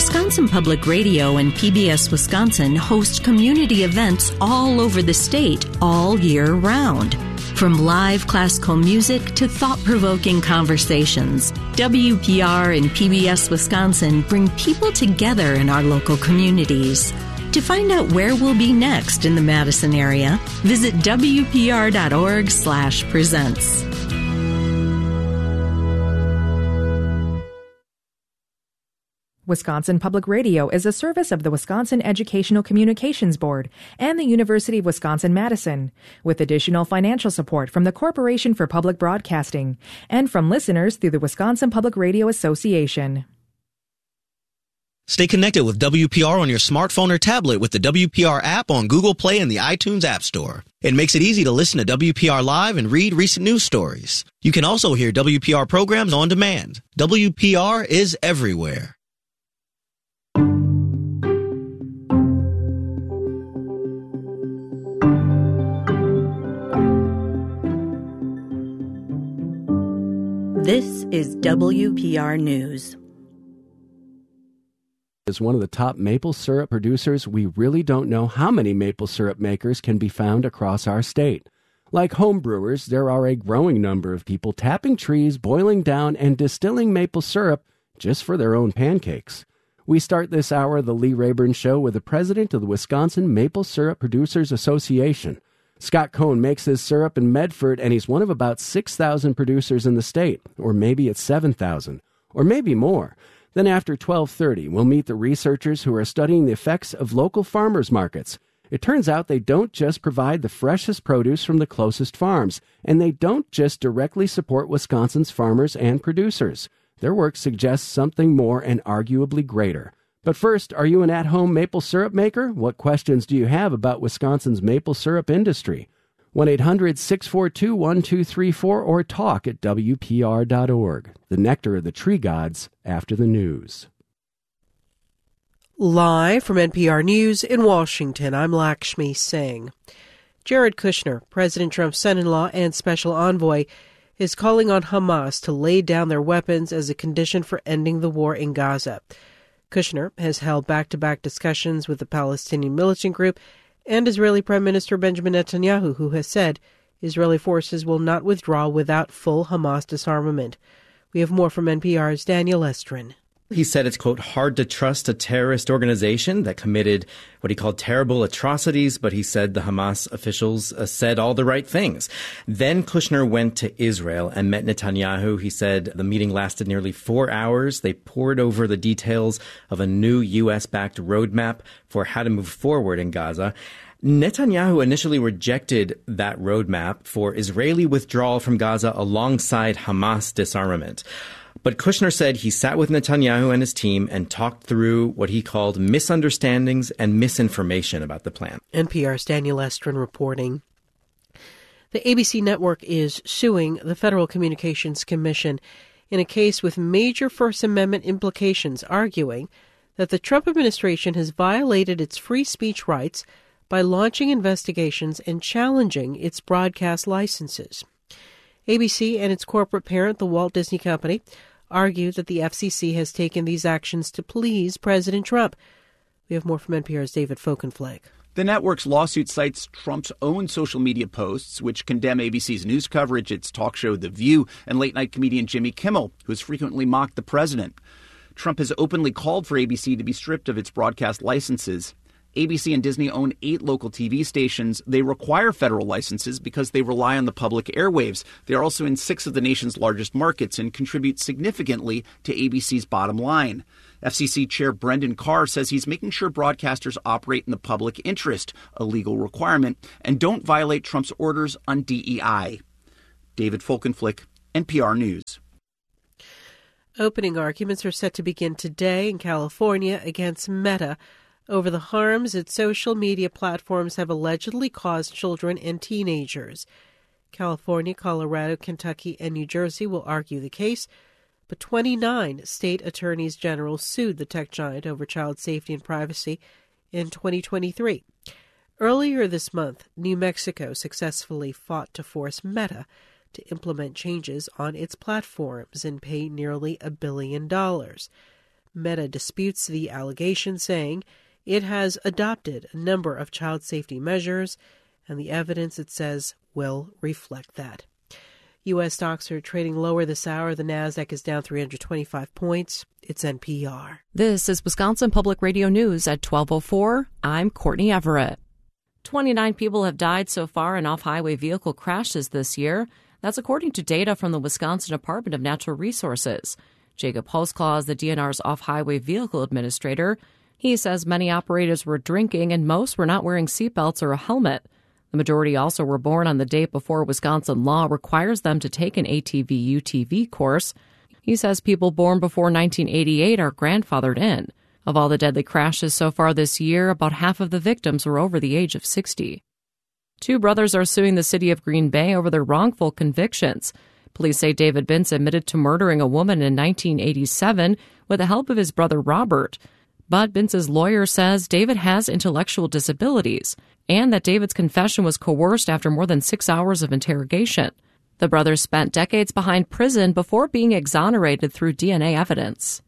Wisconsin Public Radio and PBS Wisconsin host community events all over the state all year round. From live classical music to thought-provoking conversations, WPR and PBS Wisconsin bring people together in our local communities. To find out where we'll be next in the Madison area, visit WPR.org/presents. Wisconsin Public Radio is a service of the Wisconsin Educational Communications Board and the University of Wisconsin-Madison, with additional financial support from the Corporation for Public Broadcasting and from listeners through the Wisconsin Public Radio Association. Stay connected with WPR on your smartphone or tablet with the WPR app on Google Play and the iTunes App Store. It makes it easy to listen to WPR live and read recent news stories. You can also hear WPR programs on demand. WPR is everywhere. This is WPR News. As one of the top maple syrup producers, we really don't know how many maple syrup makers can be found across our state. Like home brewers, there are a growing number of people tapping trees, boiling down, and distilling maple syrup just for their own pancakes. We start this hour of the Lee Rayburn Show with the president of the Wisconsin Maple Syrup Producers Association. Scott Cohn makes his syrup in Medford, and he's one of about 6,000 producers in the state, or maybe it's 7,000, or maybe more. Then after 12:30, we'll meet the researchers who are studying the effects of local farmers markets. It turns out they don't just provide the freshest produce from the closest farms, and they don't just directly support Wisconsin's farmers and producers. Their work suggests something more and arguably greater. But first, are you an at-home maple syrup maker? What questions do you have about Wisconsin's maple syrup industry? 1-800-642-1234 or talk at WPR.org. The nectar of the tree gods after the news. Live from NPR News in Washington, I'm Lakshmi Singh. Jared Kushner, President Trump's son-in-law and special envoy, is calling on Hamas to lay down their weapons as a condition for ending the war in Gaza. Kushner has held back-to-back discussions with the Palestinian militant group and Israeli Prime Minister Benjamin Netanyahu, who has said Israeli forces will not withdraw without full Hamas disarmament. We have more from NPR's Daniel Estrin. He said it's, quote, hard to trust a terrorist organization that committed what he called terrible atrocities, but he said the Hamas officials said all the right things. Then Kushner went to Israel and met Netanyahu. He said the meeting lasted nearly 4 hours. They pored over the details of a new U.S.-backed roadmap for how to move forward in Gaza. Netanyahu initially rejected that roadmap for Israeli withdrawal from Gaza alongside Hamas disarmament. But Kushner said he sat with Netanyahu and his team and talked through what he called misunderstandings and misinformation about the plan. NPR's Daniel Estrin reporting. The ABC network is suing the Federal Communications Commission in a case with major First Amendment implications, arguing that the Trump administration has violated its free speech rights by launching investigations and challenging its broadcast licenses. ABC and its corporate parent, the Walt Disney Company, argue that the FCC has taken these actions to please President Trump. We have more from NPR's David Folkenflik. The network's lawsuit cites Trump's own social media posts, which condemn ABC's news coverage, its talk show The View, and late-night comedian Jimmy Kimmel, who has frequently mocked the president. Trump has openly called for ABC to be stripped of its broadcast licenses. ABC and Disney own 8 local TV stations. They require federal licenses because they rely on the public airwaves. They are also in 6 of the nation's largest markets and contribute significantly to ABC's bottom line. FCC Chair Brendan Carr says he's making sure broadcasters operate in the public interest, a legal requirement, and don't violate Trump's orders on DEI. David Folkenflik, NPR News. Opening arguments are set to begin today in California against Meta over the harms its social media platforms have allegedly caused children and teenagers. California, Colorado, Kentucky, and New Jersey will argue the case, but 29 state attorneys general sued the tech giant over child safety and privacy in 2023. Earlier this month, New Mexico successfully fought to force Meta to implement changes on its platforms and pay nearly $1 billion. Meta disputes the allegation, saying it has adopted a number of child safety measures, and the evidence, it says, will reflect that. U.S. stocks are trading lower this hour. The Nasdaq is down 325 points. It's NPR. This is Wisconsin Public Radio News at 12:04. I'm Courtney Everett. 29 people have died so far in off-highway vehicle crashes this year. That's according to data from the Wisconsin Department of Natural Resources. Jacob Holzclaw is the DNR's off-highway vehicle administrator. He says many operators were drinking and most were not wearing seatbelts or a helmet. The majority also were born on the date before Wisconsin law requires them to take an ATV-UTV course. He says people born before 1988 are grandfathered in. Of all the deadly crashes so far this year, about half of the victims were over the age of 60. Two brothers are suing the city of Green Bay over their wrongful convictions. Police say David Bintz admitted to murdering a woman in 1987 with the help of his brother Robert. But Bintz's lawyer says David has intellectual disabilities and that David's confession was coerced after more than 6 hours of interrogation. The brothers spent decades behind prison before being exonerated through DNA evidence.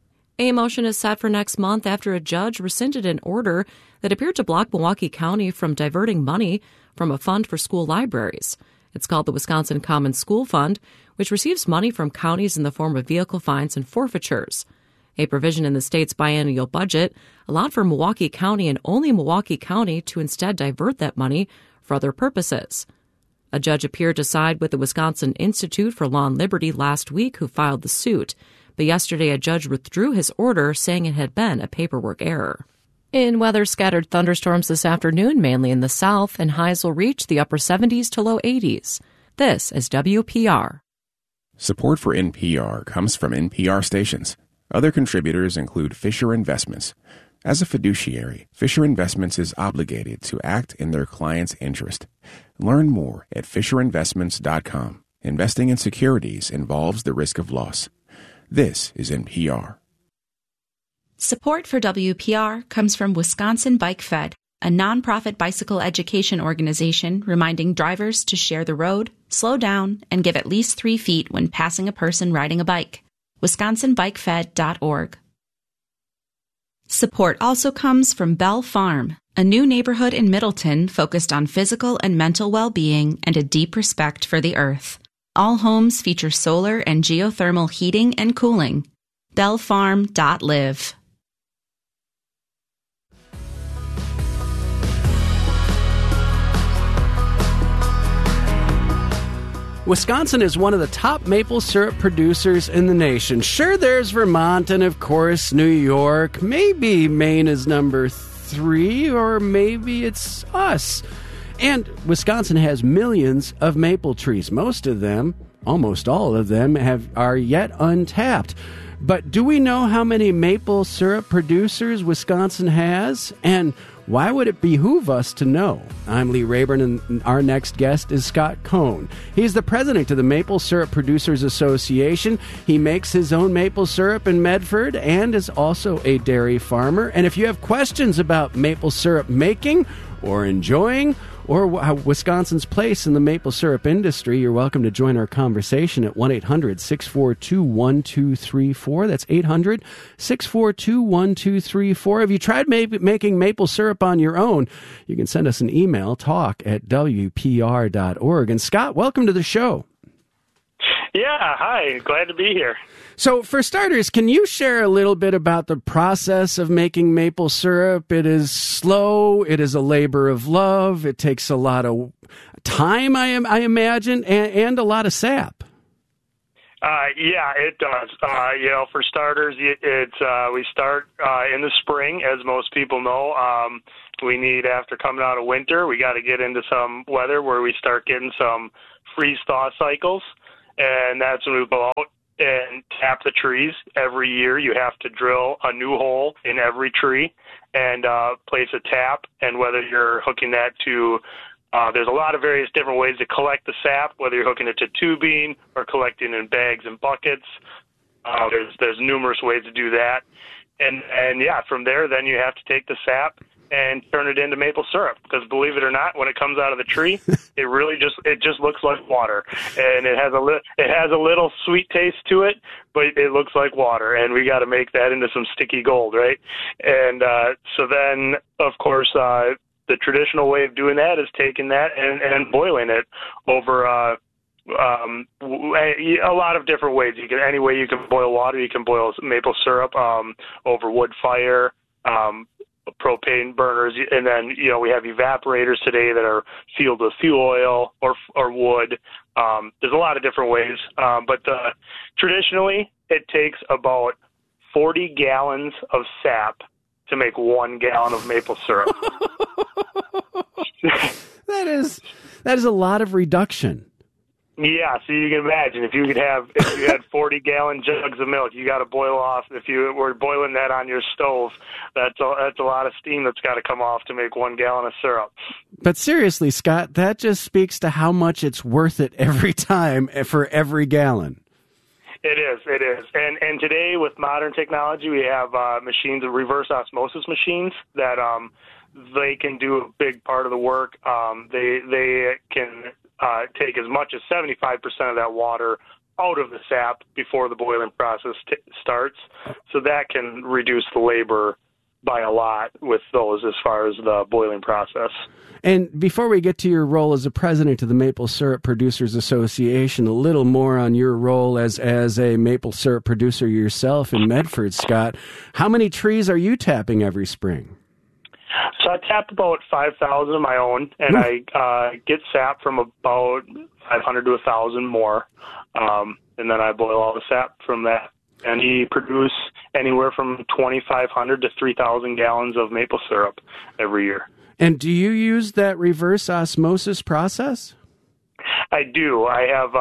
A motion is set for next month after a judge rescinded an order that appeared to block Milwaukee County from diverting money from a fund for school libraries. It's called the Wisconsin Common School Fund, which receives money from counties in the form of vehicle fines and forfeitures. A provision in the state's biennial budget allowed for Milwaukee County and only Milwaukee County to instead divert that money for other purposes. A judge appeared to side with the Wisconsin Institute for Law and Liberty last week, who filed the suit. But yesterday a judge withdrew his order, saying it had been a paperwork error. In weather, scattered thunderstorms this afternoon, mainly in the south, and highs will reach the upper 70s to low 80s. This is WPR. Support for NPR comes from NPR stations. Other contributors include Fisher Investments. As a fiduciary, Fisher Investments is obligated to act in their client's interest. Learn more at FisherInvestments.com. Investing in securities involves the risk of loss. This is NPR. Support for WPR comes from Wisconsin Bike Fed, a nonprofit bicycle education organization reminding drivers to share the road, slow down, and give at least 3 feet when passing a person riding a bike. WisconsinBikeFed.org. Support also comes from Bell Farm, a new neighborhood in Middleton focused on physical and mental well-being and a deep respect for the earth. All homes feature solar and geothermal heating and cooling. bellfarm.live. Wisconsin is one of the top maple syrup producers in the nation. Sure, there's Vermont and, of course, New York. Maybe Maine is number 3, or maybe it's us. And Wisconsin has millions of maple trees. Most of them, almost all of them, are yet untapped. But do we know how many maple syrup producers Wisconsin has? And why would it behoove us to know? I'm Lee Rayburn, and our next guest is Scott Cohn. He's the president of the Maple Syrup Producers Association. He makes his own maple syrup in Medford and is also a dairy farmer. And if you have questions about maple syrup making or enjoying, or Wisconsin's place in the maple syrup industry, you're welcome to join our conversation at 1-800-642-1234. That's 800-642-1234. Have you tried making maple syrup on your own? You can send us an email, talk@wpr.org. And Scott, welcome to the show. Yeah, hi. Glad to be here. So, for starters, can you share a little bit about the process of making maple syrup? It is slow. It is a labor of love. It takes a lot of time, I imagine, and a lot of sap. Yeah, it does. For starters, we start in the spring, as most people know. We need, after coming out of winter, we got to get into some weather where we start getting some freeze-thaw cycles. And that's when we go out and tap the trees. Every year you have to drill a new hole in every tree and place a tap. And whether you're hooking that to, there's a lot of various different ways to collect the sap, whether you're hooking it to tubing or collecting in bags and buckets. There's numerous ways to do that. And yeah, from there, then you have to take the sap and turn it into maple syrup. Because believe it or not, when it comes out of the tree, it just looks like water, and it has a little sweet taste to it, but it looks like water. And we got to make that into some sticky gold, right? And so then, of course, the traditional way of doing that is taking that and boiling it over a lot of different ways. Any way you can boil water, you can boil maple syrup over wood fire, propane burners, and then we have evaporators today that are fueled with fuel oil or wood. There's a lot of different ways, but traditionally it takes about 40 gallons of sap to make 1 gallon of maple syrup. That is a lot of reduction. Yeah, so you can imagine if you had 40-gallon jugs of milk, you got to boil off. If you were boiling that on your stove, that's a lot of steam that's got to come off to make 1 gallon of syrup. But seriously, Scott, that just speaks to how much it's worth it every time for every gallon. It is. And today with modern technology, we have machines, reverse osmosis machines that they can do a big part of the work. They can take as much as 75% of that water out of the sap before the boiling process starts. So that can reduce the labor by a lot with those as far as the boiling process. And before we get to your role as the president of the Maple Syrup Producers Association, a little more on your role as a maple syrup producer yourself in Medford, Scott. How many trees are you tapping every spring? So I tap about 5,000 of my own, and I get sap from about 500 to 1,000 more, and then I boil all the sap from that. And we produce anywhere from 2,500 to 3,000 gallons of maple syrup every year. And do you use that reverse osmosis process? I do. I have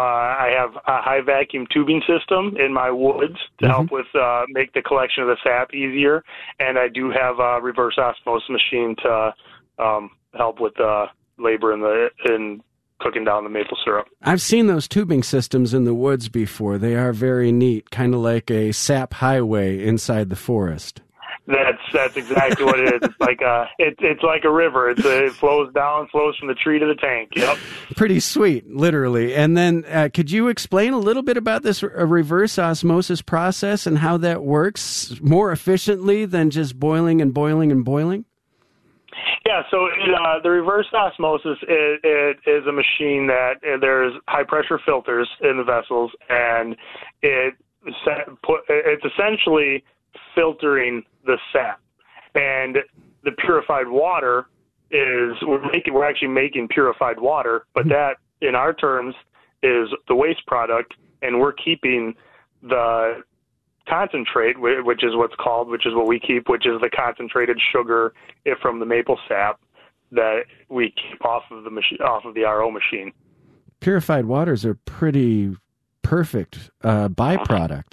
a high vacuum tubing system in my woods to help with make the collection of the sap easier, and I do have a reverse osmosis machine to help with the labor in cooking down the maple syrup. I've seen those tubing systems in the woods before. They are very neat, kind of like a sap highway inside the forest. That's exactly what it is. It's like it's like a river. It flows from the tree to the tank. Yep. Pretty sweet, literally. And then could you explain a little bit about this reverse osmosis process and how that works more efficiently than just boiling and boiling and boiling? Yeah, so the reverse osmosis it is a machine that there's high pressure filters in the vessels, and it's essentially filtering the sap. And the purified water we're actually making purified water, but that in our terms is the waste product, and we're keeping the concentrate, which is what we keep, which is the concentrated sugar from the maple sap that we keep off of the RO machine. Purified waters are pretty perfect byproduct.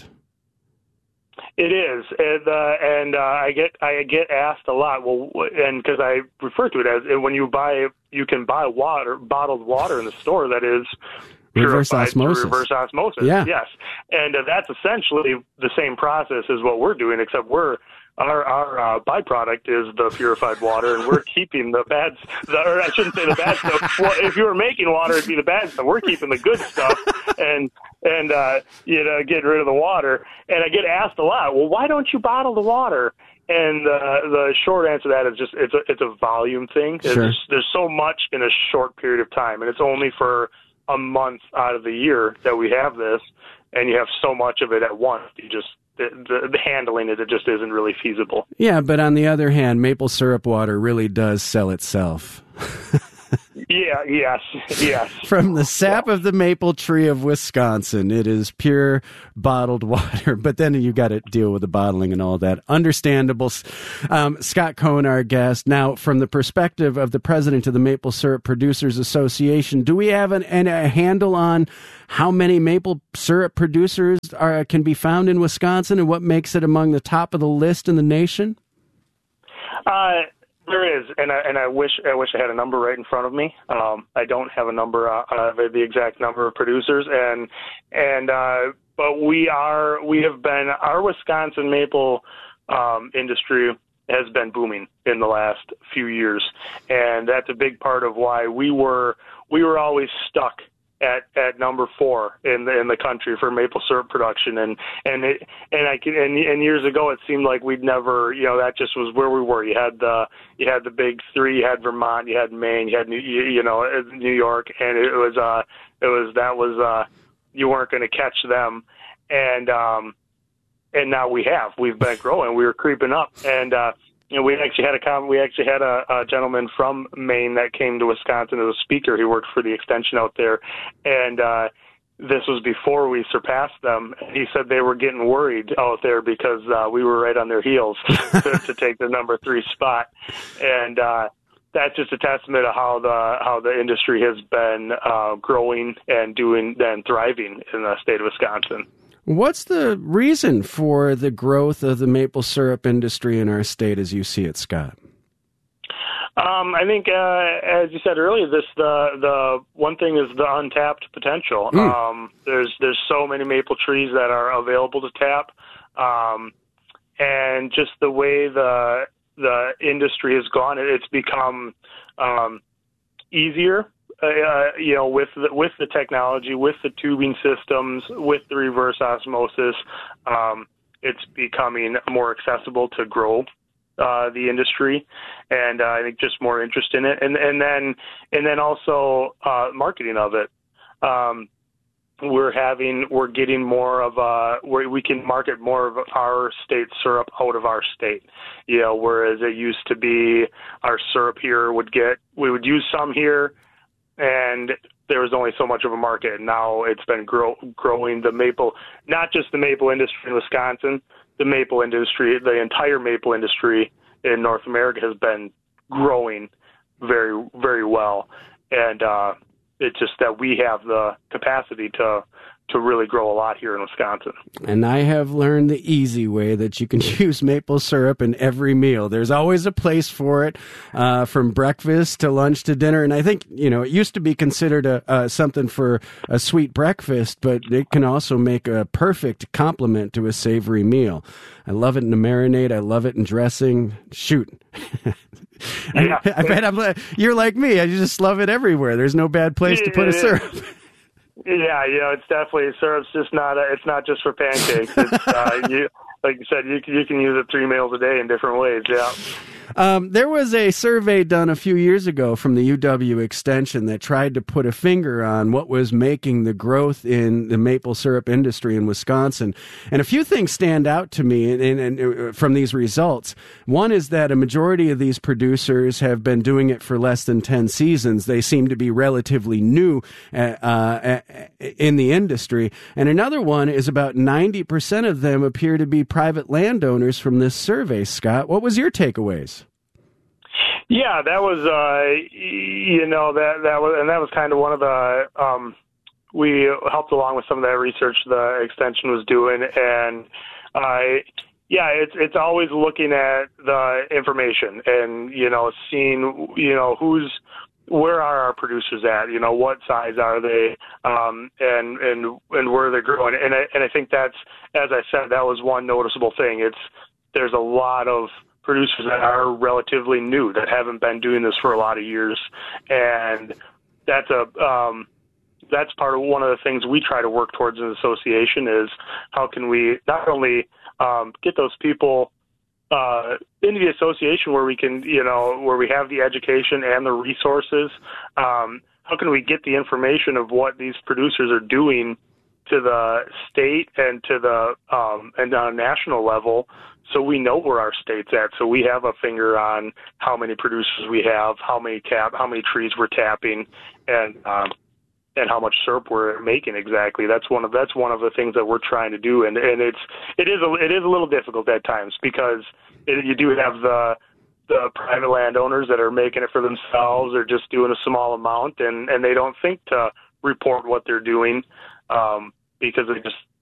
It is, and I get asked a lot. Well, and because I refer to it as when you can buy bottled water in the store that is reverse osmosis. Reverse osmosis, yeah. Yes, and that's essentially the same process as what we're doing, except our byproduct is the purified water, and we're keeping the bad or I shouldn't say the bad stuff. Well, if you were making water, it'd be the bad stuff. We're keeping the good stuff and getting rid of the water. And I get asked a lot, well, why don't you bottle the water? And the short answer to that is just it's a volume thing. Sure. There's so much in a short period of time, and it's only for a month out of the year that we have this, and you have so much of it at once. The handling it just isn't really feasible. Yeah, but on the other hand, maple syrup water really does sell itself. Yeah, yes. From the sap of the maple tree of Wisconsin, it is pure bottled water. But then you got to deal with the bottling and all that. Understandable. Scott Cohn, our guest. Now, from the perspective of the president of the Maple Syrup Producers Association, do we have a handle on how many maple syrup producers can be found in Wisconsin and what makes it among the top of the list in the nation? There is, and I wish I had a number right in front of me. I don't have a number, the exact number of producers, but our Wisconsin maple industry has been booming in the last few years, and that's a big part of why we were always stuck at number 4 in the country for maple syrup production, and years ago it seemed like we'd never, that just was where we were. You had the big 3, you had Vermont, you had Maine, you had New York, and it was you weren't going to catch them, and now we've been growing, we were creeping up, and we actually had a gentleman from Maine that came to Wisconsin as a speaker. He worked for the extension out there, and this was before we surpassed them. He said they were getting worried out there because we were right on their heels to take the number 3 spot, and that's just a testament of how the industry has been growing and thriving in the state of Wisconsin. What's the reason for the growth of the maple syrup industry in our state as you see it, Scott? I think, as you said earlier, the one thing is the untapped potential. There's so many maple trees that are available to tap, and just the way the industry has gone, it's become easier. With the technology, with the tubing systems, with the reverse osmosis, it's becoming more accessible to grow the industry, and I think just more interest in it, and then also marketing of it. We're getting more of where we can market more of our state syrup out of our state. Whereas it used to be our syrup here we would use some here, and there was only so much of a market. Now it's been growing the maple, not just the maple industry in Wisconsin, the maple industry, the entire maple industry in North America has been growing very, very well. And it's just that we have the capacity to really grow a lot here in Wisconsin. And I have learned the easy way that you can use maple syrup in every meal. There's always a place for it, from breakfast to lunch to dinner. And I think, it used to be considered something for a sweet breakfast, but it can also make a perfect complement to a savory meal. I love it in a marinade. I love it in dressing. Shoot. Yeah. I bet you're like me. I just love it everywhere. There's no bad place to put a syrup. Yeah, it's definitely, syrup's just it's not just for pancakes. It's, like you said, you can use it 3 meals a day in different ways, yeah. There was a survey done a few years ago from the UW Extension that tried to put a finger on what was making the growth in the maple syrup industry in Wisconsin. And a few things stand out to me from these results. One is that a majority of these producers have been doing it for less than 10 seasons. They seem to be relatively new in the industry. And another one is about 90% of them appear to be private landowners from this survey. Scott, what was your takeaways? Yeah, that was, that was kind of one of the, we helped along with some of that research the extension was doing, and it's always looking at the information and, seeing, where are our producers at, what size are they, and where they're growing. And I think that's, as I said, that was one noticeable thing. There's a lot of producers that are relatively new that haven't been doing this for a lot of years, and that's part of one of the things we try to work towards in the association is how can we not only get those people into the association where we can, where we have the education and the resources, how can we get the information of what these producers are doing to the state and to the and on a national level, so we know where our state's at, so we have a finger on how many producers we have, how many trees we're tapping, and how much syrup we're making exactly. That's one of the things that we're trying to do, and it is a little difficult at times because you do have the private landowners that are making it for themselves or just doing a small amount, and they don't think to report what they're doing because